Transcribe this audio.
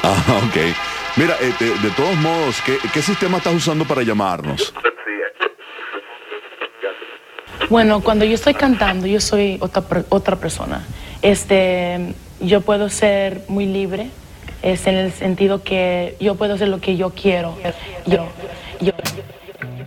Ah, ok. Mira, de todos modos, ¿qué sistema estás usando para llamarnos? Bueno, cuando yo estoy cantando, yo soy otra persona. Yo puedo ser muy libre, en el sentido que yo puedo hacer lo que yo quiero. Yo